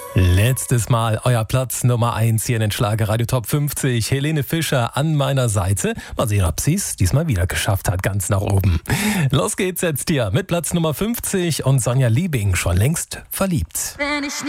Letztes Mal euer Platz Nummer 1 hier in den Schlagerradio Top 50. Helene Fischer an meiner Seite. Mal sehen, ob sie es diesmal wieder geschafft hat, ganz nach oben. Los geht's jetzt hier mit Platz Nummer 50 und Sonja Liebing schon längst verliebt. Wenn ich